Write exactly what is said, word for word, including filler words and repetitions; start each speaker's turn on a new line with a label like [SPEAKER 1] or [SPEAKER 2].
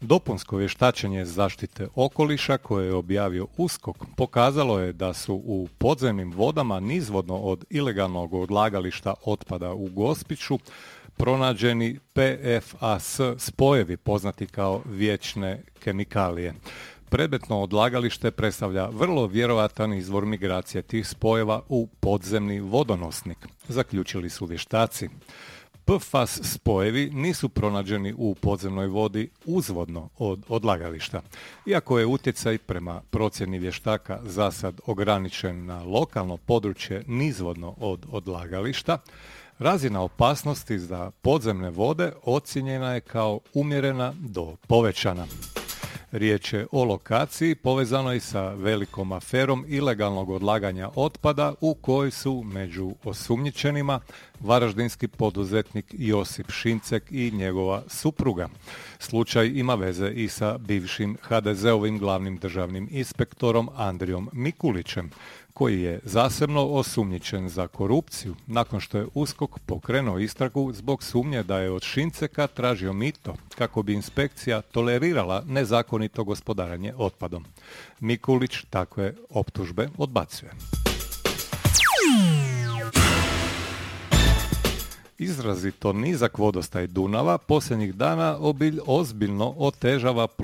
[SPEAKER 1] Dopunsko vještačenje zaštite okoliša koje je objavio USKOK pokazalo je da su u podzemnim vodama nizvodno od ilegalnog odlagališta otpada u Gospiću pronađeni P F A S spojevi poznati kao vječne kemikalije. Predmetno odlagalište predstavlja vrlo vjerojatan izvor migracije tih spojeva u podzemni vodonosnik, zaključili su vještaci. P F A S spojevi nisu pronađeni u podzemnoj vodi uzvodno od odlagališta. Iako je utjecaj prema procjeni vještaka za sad ograničen na lokalno područje nizvodno od odlagališta, razina opasnosti za podzemne vode ocijenjena je kao umjerena do povećana. Riječ je o lokaciji povezanoj sa velikom aferom ilegalnog odlaganja otpada u kojoj su među osumnjičenima varaždinski poduzetnik Josip Šincek i njegova supruga. Slučaj ima veze i sa bivšim ha de zeovim glavnim državnim inspektorom Andrijom Mikulićem, koji je zasebno osumnjičen za korupciju nakon što je USKOK pokrenuo istragu zbog sumnje da je od Šinceka tražio mito kako bi inspekcija tolerirala nezakonito gospodarenje otpadom. Mikulić takve optužbe odbacuje. Izrazito nizak vodostaj Dunava posljednjih dana obilj ozbiljno otežava